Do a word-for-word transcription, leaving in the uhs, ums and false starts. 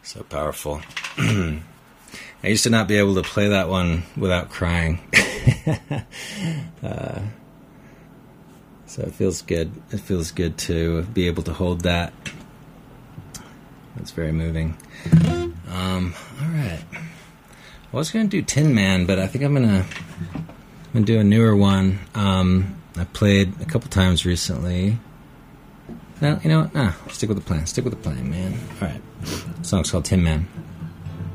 So powerful. I used to not be able to play that one without crying. uh, so it feels good. It feels good to be able to hold that. It's very moving. Um, all right. I was going to do Tin Man, but I think I'm going to I'm gonna do a newer one. Um, I played a couple times recently. No, you know what? Nah, stick with the plan. Stick with the plan, man. All right. The song's called Tin Man.